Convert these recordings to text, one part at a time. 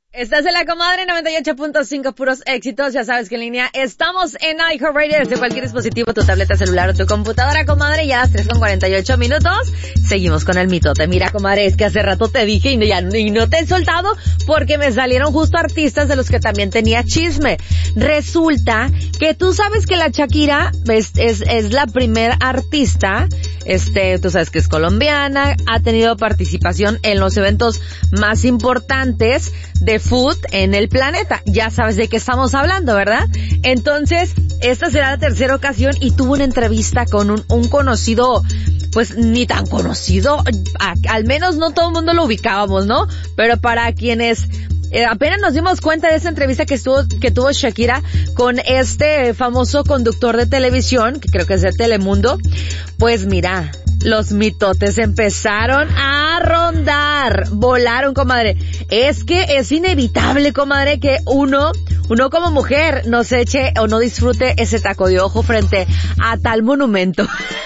Estás en la comadre 98.5, puros éxitos. Ya sabes que en línea estamos en iHeartRadio desde cualquier dispositivo, tu tableta celular o tu computadora, comadre. Ya a las 3:48. Seguimos con el mitote. Mira, comadre, es que hace rato te dije y no te he soltado porque me salieron justo artistas de los que también tenía chisme. Resulta que tú sabes que la Shakira es la primer artista, tú sabes que es colombiana, ha tenido participación en los eventos más importantes de food en el planeta. Ya sabes de qué estamos hablando, ¿verdad? Entonces, esta será la tercera ocasión y tuvo una entrevista con un conocido, pues ni tan conocido, al menos no todo el mundo lo ubicábamos, ¿no? Pero para quienes apenas nos dimos cuenta de esa entrevista que tuvo Shakira con este famoso conductor de televisión, que creo que es de Telemundo, pues mira, los mitotes empezaron a rondar, volaron, comadre. Es que es inevitable, comadre, que uno como mujer no se eche o no disfrute ese taco de ojo frente a tal monumento.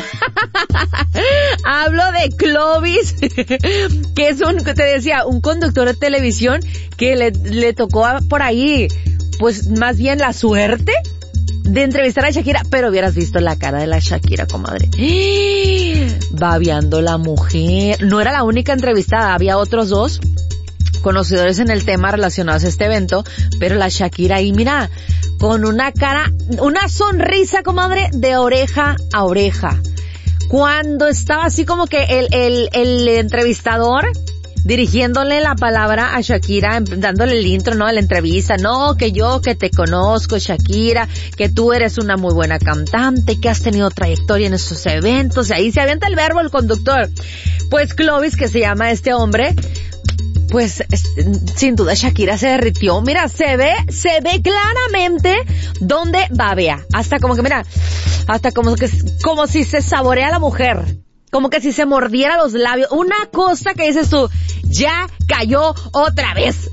Hablo de Clovis, que es te decía, un conductor de televisión que le tocó por ahí, pues más bien la suerte de entrevistar a Shakira, pero hubieras visto la cara de la Shakira, comadre. Babeando la mujer. No era la única entrevistada, había otros dos conocedores en el tema relacionados a este evento, pero la Shakira ahí, mira, con una cara, una sonrisa, comadre, de oreja a oreja. Cuando estaba así como que el entrevistador dirigiéndole la palabra a Shakira, dándole el intro, ¿no?, de la entrevista, no, que te conozco, Shakira, que tú eres una muy buena cantante, que has tenido trayectoria en estos eventos, y ahí se avienta el verbo el conductor. Pues Clovis, que se llama este hombre, pues sin duda Shakira se derritió. Mira, se ve claramente dónde babea. Hasta como que, mira, hasta como si se saborea la mujer. Como que si se mordiera los labios. Una cosa que dices tú, ya cayó otra vez.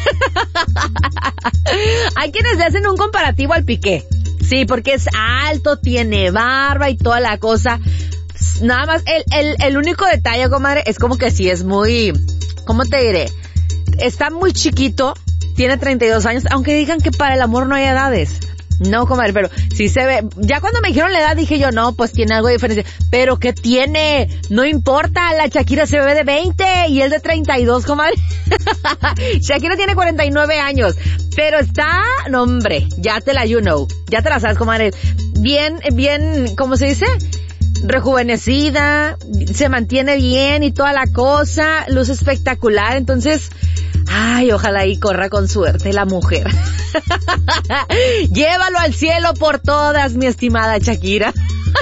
Hay quienes le hacen un comparativo al Piqué. Sí, porque es alto, tiene barba y toda la cosa. Nada más, el único detalle, comadre, es como que sí es muy, ¿cómo te diré? Está muy chiquito, tiene 32 años, aunque digan que para el amor no hay edades. No, comadre, pero sí se ve. Ya cuando me dijeron la edad dije yo, no, pues tiene algo de diferencia. Pero ¿qué tiene? No importa, la Shakira se ve de 20 y él de 32, comadre. Shakira tiene 49 años, pero está, no hombre, ya te la sabes, comadre. Bien, ¿cómo se dice? Rejuvenecida, se mantiene bien y toda la cosa, luz espectacular, entonces, ay, ojalá y corra con suerte la mujer. Llévalo al cielo por todas, mi estimada Shakira.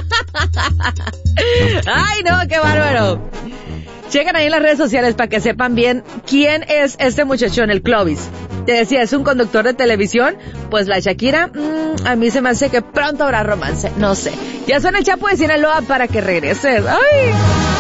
Ay, no, qué bárbaro. Chequen ahí en las redes sociales para que sepan bien quién es este muchachón, el Clovis. Te decía, es un conductor de televisión. Pues la Shakira, a mí se me hace que pronto habrá romance. No sé. Ya suena el Chapo de Sinaloa para que regreses. ¡Ay!